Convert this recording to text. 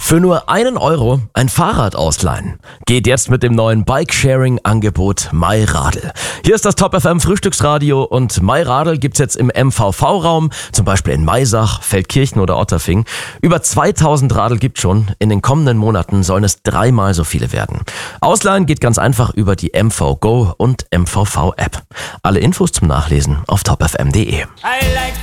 Für nur 1 Euro ein Fahrrad ausleihen. Geht jetzt mit dem neuen Bike-Sharing-Angebot MyRadl. Hier ist das Top FM Frühstücksradio und MyRadl gibt's jetzt im MVV-Raum, zum Beispiel in Maisach, Feldkirchen oder Otterfing. Über 2000 Radl gibt's schon. In den kommenden Monaten sollen es 3-mal so viele werden. Ausleihen geht ganz einfach über die MVGo und MVV-App. Alle Infos zum Nachlesen auf topfm.de.